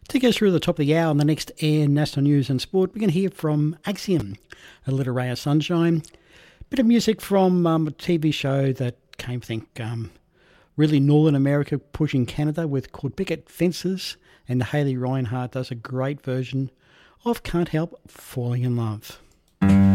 To go through the top of the hour on the next Air National News and Sport, we're going to hear from Axiom, A Little Ray of Sunshine. Bit of music from a TV show that came, I think, really Northern America, pushing Canada, with called Picket Fences, and Hayley Reinhardt does a great version of Can't Help Falling in Love.